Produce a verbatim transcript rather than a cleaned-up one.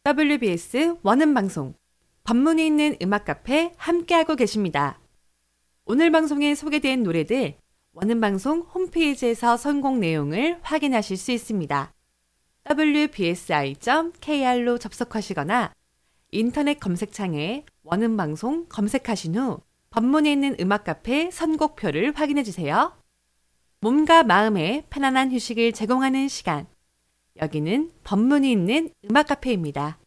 더블유비에스 원음방송, 법문이 있는 음악 카페 함께하고 계십니다. 오늘 방송에 소개된 노래들 원음방송 홈페이지에서 선곡 내용을 확인하실 수 있습니다. 더블유비에스아이 점 케이알로 접속하시거나 인터넷 검색창에 원음방송 검색하신 후 법문이 있는 음악 카페 선곡표를 확인해 주세요. 몸과 마음에 편안한 휴식을 제공하는 시간. 여기는 법문이 있는 음악 카페입니다.